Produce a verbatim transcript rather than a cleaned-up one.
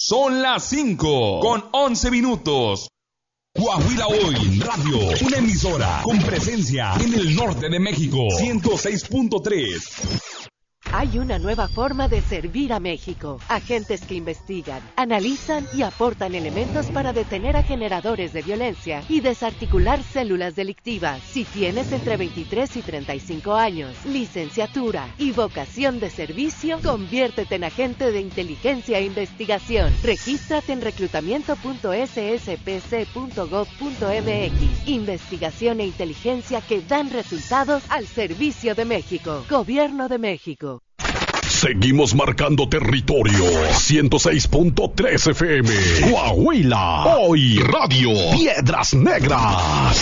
Son las cinco con once minutos. Coahuila Hoy Radio, una emisora con presencia en el norte de México. ciento seis punto tres. Hay una nueva forma de servir a México. Agentes que investigan, analizan y aportan elementos para detener a generadores de violencia y desarticular células delictivas. Si tienes entre veintitrés y treinta y cinco años, licenciatura y vocación de servicio, conviértete en agente de inteligencia e investigación. Regístrate en reclutamiento punto s s p c punto gov punto m x. Investigación e inteligencia que dan resultados al servicio de México. Gobierno de México. Seguimos marcando territorio. ciento seis punto tres F M. Coahuila Hoy Radio. Piedras Negras.